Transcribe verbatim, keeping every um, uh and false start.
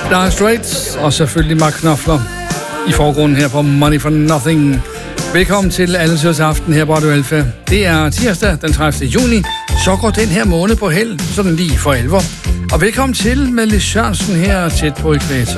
Dire Straits og selvfølgelig Mark Knopfler i forgrunden her på Money for Nothing. Velkommen til Allesøs Aften her på Radio Alfa. Det er tirsdag den tredivte juni. Så går den her måned på held, sådan lige for alvor. Og velkommen til med Lis Sørensen her tæt på ekvator.